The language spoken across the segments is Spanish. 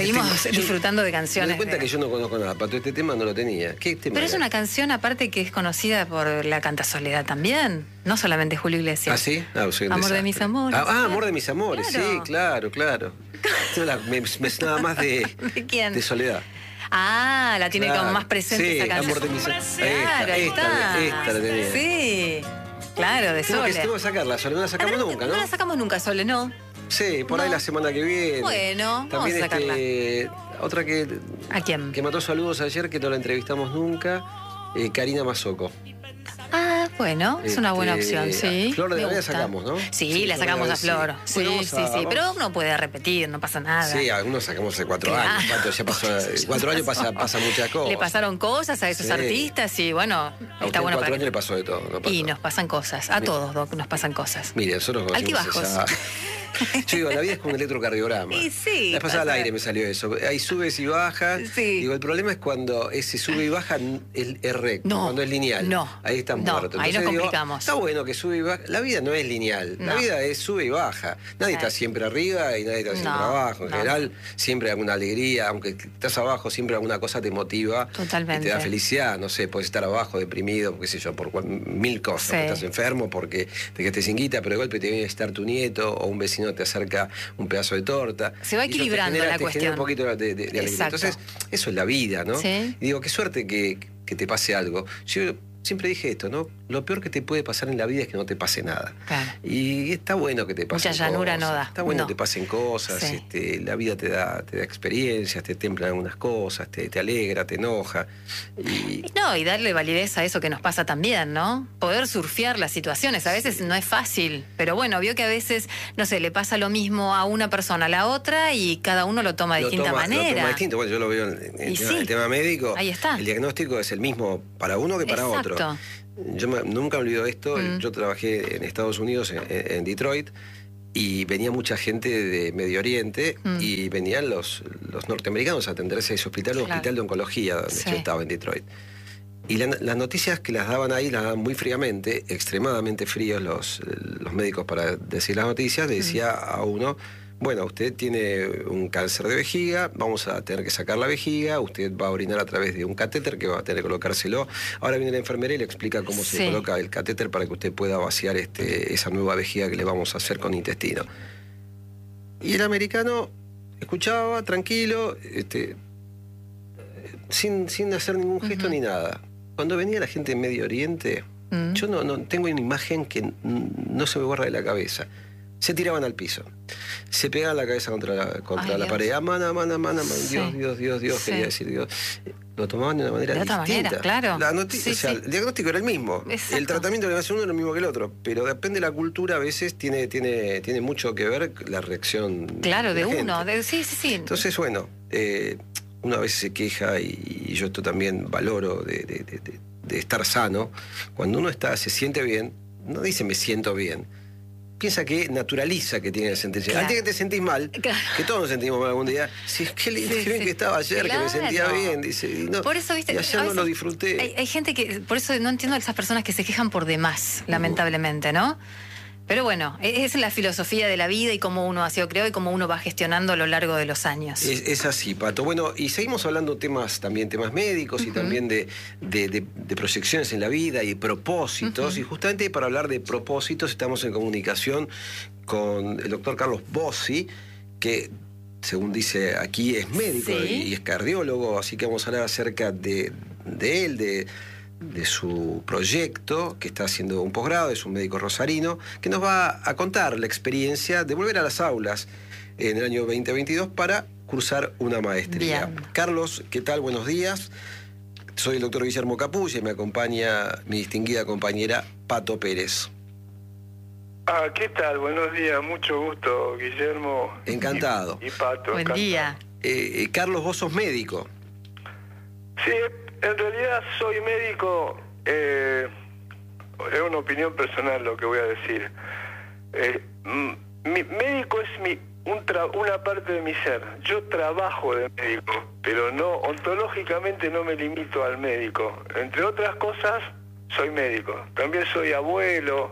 Seguimos disfrutando de canciones. Me doy cuenta que yo no conozco nada, Pato, este tema no lo tenía. ¿Qué tema Pero es era? una canción aparte que es conocida por la canta Soledad también, no solamente Julio Iglesias. ¿Ah, sí? Soy un Amor de desastre. mis amores. Amor de mis amores, Claro. sí, claro. Me sonaba más ¿De quién? de Soledad. Ah, la tiene Claro. como más presente Sí, esa canción. Amor de mis amores. Claro, ahí está. Esta la tenía. Sí, claro, de Tengo Sole. que sacarla, Sole, no la sacamos nunca, ¿no? No la sacamos nunca, Sole, no. Sí, por ahí No. la semana que viene. Bueno, vamos a sacarla. Otra que ¿A quién? mandó saludos ayer, que no la entrevistamos nunca, Karina Mazoco. Ah, bueno, es una buena opción, sí. Flor de me la Vida gusta. sacamos, ¿no? Sí, la Flor sacamos de a Flor. sí. Sí, Bueno, sí, pero uno puede repetir, no pasa nada. Sí, algunos sacamos hace 4 Claro. años. Pato, ya pasó, 4 años pasa muchas cosas. Le pasaron cosas a esos Sí. artistas y bueno, A usted está en bueno 4 para años le pasó de todo. No pasó. Y nos pasan cosas, a todos, Doc, nos pasan cosas. Mire, nosotros conocimos Altibajos. Yo digo, la vida es como un electrocardiograma. Y sí, La vez pasada al pasa. aire me salió eso. Hay subes y bajas. Sí. Digo, el problema es cuando ese sube y baja es recto, No, cuando es lineal. no, Ahí está no, muerto. ahí nos complicamos. Está bueno que sube y baja. La vida no es lineal. La No. vida es sube y baja. Nadie está siempre arriba y nadie está siempre No, abajo. En no. general, siempre hay alguna alegría. Aunque estás abajo, siempre alguna cosa te motiva. Totalmente. Y te da felicidad. No sé, puedes estar abajo, deprimido, qué sé yo, por mil cosas. Sí. Porque estás enfermo, porque te quedaste sin guita, pero de golpe te viene a visitar tu nieto o un vecino te acerca un pedazo de torta. Se va Y eso equilibrando te la genera cuestión. un poquito de alegría. Exacto. Entonces, eso es la vida, ¿no? Sí. Y digo, qué suerte que te pase algo. Yo siempre dije esto, ¿no? Lo peor que te puede pasar en la vida es que no te pase nada. Claro. Y está bueno que te pasen Mucha llanura cosas. no da. Está bueno No. que te pasen cosas. Sí. La vida te da experiencias, te templa algunas cosas, te alegra, te enoja. Y No, y darle validez a eso que nos pasa también, ¿no? Poder surfear las situaciones. A veces no es fácil, pero bueno, vio que a veces, no sé, le pasa lo mismo a una persona a la otra y cada uno lo toma de distinta Lo manera. toma distinto. Bueno, yo lo veo en Y sí. el tema médico. Ahí está. El diagnóstico es el mismo para uno que para Exacto. otro. Yo nunca me olvido esto. Yo trabajé en Estados Unidos, en Detroit, y venía mucha gente de Medio Oriente y venían los norteamericanos a atenderse a ese hospital, un Claro. hospital de oncología donde Sí. yo estaba en Detroit. Y las noticias que las daban ahí las daban muy fríamente, extremadamente fríos los médicos para decir las noticias. Le decía a uno, bueno, usted tiene un cáncer de vejiga, vamos a tener que sacar la vejiga, usted va a orinar a través de un catéter que va a tener que colocárselo. Ahora viene la enfermera y le explica cómo se Sí. coloca el catéter para que usted pueda vaciar esa nueva vejiga que le vamos a hacer con intestino. Y el americano escuchaba tranquilo, sin hacer ningún gesto ni nada. Cuando venía la gente de Medio Oriente, yo no tengo una imagen que no se me borra de la cabeza. Se tiraban al piso, se pegaban la cabeza contra Ay, la Dios. pared. Amán, Sí. Dios, Sí. quería decir Dios. Lo tomaban de una manera De otra distinta. manera, claro. La noticia, Sí, o sea, sí. el diagnóstico era el mismo. Exacto. El tratamiento que le hace uno es lo mismo que el otro. Pero depende de la cultura, a veces tiene mucho que ver la reacción. Claro, de la uno. gente. Sí. Entonces, bueno, uno a veces se queja y yo esto también valoro de estar sano. Cuando uno se siente bien, no dice me siento bien. Piensa que naturaliza que tiene que sentirse. Claro. Al día que te sentís mal, Claro. que todos nos sentimos mal algún día, sí, qué lindo, Sí, qué bien sí. que estaba ayer, que me sentía Claro. bien, dice. Y no, Por eso, viste, y a ayer no veces lo disfruté. Hay gente que, por eso no entiendo a esas personas que se quejan por demás, lamentablemente, ¿no? Pero bueno, es la filosofía de la vida y cómo uno ha sido creado y cómo uno va gestionando a lo largo de los años. Es así, Pato. Bueno, y seguimos hablando temas médicos y también de proyecciones en la vida y propósitos. Y justamente para hablar de propósitos estamos en comunicación con el doctor Carlos Bossi, que según dice aquí es médico Sí. y es cardiólogo, así que vamos a hablar acerca de él, de su proyecto, que está haciendo un posgrado, es un médico rosarino, que nos va a contar la experiencia de volver a las aulas en el año 2022 para cursar una maestría. Bien. Carlos, ¿qué tal? Buenos días. Soy el doctor Guillermo Capulla y me acompaña mi distinguida compañera Pato Pérez. ¿Qué tal? Buenos días, mucho gusto, Guillermo. Encantado. Y Pato. Buen encantado. día. Carlos, vos sos médico. Sí, en realidad soy médico, es una opinión personal lo que voy a decir. Mi médico es una parte de mi ser. Yo trabajo de médico, pero no, ontológicamente no me limito al médico. Entre otras cosas, soy médico. También soy abuelo,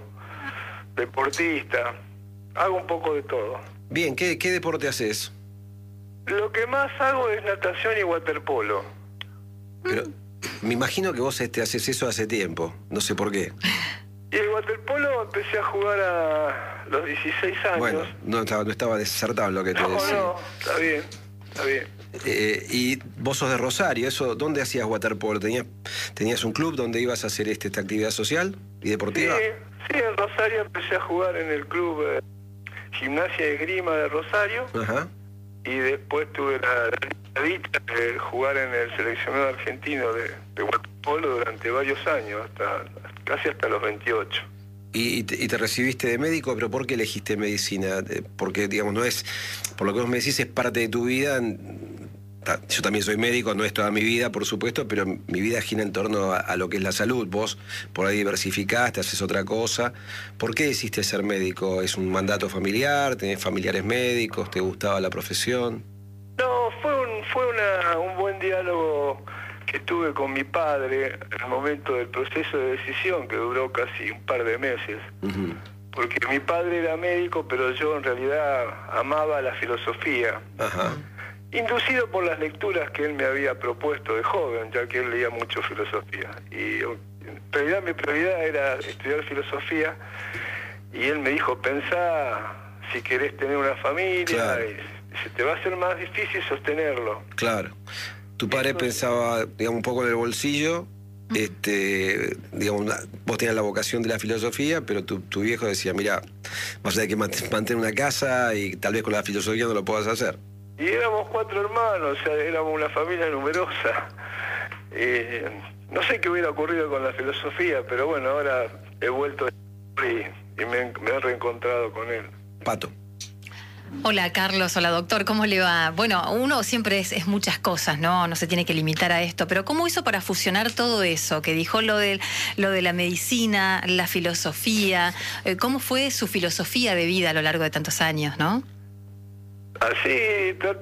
deportista, hago un poco de todo. Bien, ¿qué deporte haces? Lo que más hago es natación y waterpolo. Pero me imagino que vos haces eso hace tiempo, no sé por qué. Y el waterpolo empecé a jugar a los 16 años. Bueno, no estaba desacertado lo que te decía. No, está bien, está bien. Y vos sos de Rosario, ¿eso dónde hacías waterpolo? ¿Tenías un club donde ibas a hacer esta actividad social y deportiva? Sí, en Rosario empecé a jugar en el club Gimnasia y Esgrima de Rosario. Ajá. Y después tuve la dicha de jugar en el seleccionado argentino de waterpolo durante varios años, casi hasta los 28. ¿Y te recibiste de médico? ¿Pero por qué elegiste medicina? Porque, digamos, no es, por lo que vos me decís, es parte de tu vida. Yo también soy médico, no es toda mi vida, por supuesto, pero mi vida gira en torno a lo que es la salud. Vos por ahí diversificaste, haces otra cosa. ¿Por qué decidiste ser médico? ¿Es un mandato familiar? ¿Tenés familiares médicos? ¿Te gustaba la profesión? No, fue un buen diálogo que tuve con mi padre en el momento del proceso de decisión, que duró casi un par de meses. Uh-huh. Porque mi padre era médico, pero yo en realidad amaba la filosofía. Ajá. Inducido por las lecturas que él me había propuesto de joven, ya que él leía mucho filosofía. Y en realidad mi prioridad era estudiar filosofía, y él me dijo, pensá si querés tener una familia, claro, y se te va a hacer más difícil sostenerlo. Claro. Tu padre pensaba, digamos, un poco en el bolsillo, digamos, vos tenías la vocación de la filosofía, pero tu viejo decía, mirá, vas a tener que mantener una casa y tal vez con la filosofía no lo puedas hacer. Y éramos 4 hermanos, o sea, éramos una familia numerosa. No sé qué hubiera ocurrido con la filosofía, pero bueno, ahora he vuelto y me he reencontrado con él. Pato. Hola Carlos, hola doctor, ¿cómo le va? Bueno, uno siempre es muchas cosas, ¿no? No se tiene que limitar a esto, pero ¿cómo hizo para fusionar todo eso? Que dijo lo de la medicina, la filosofía, ¿cómo fue su filosofía de vida a lo largo de tantos años, no? Así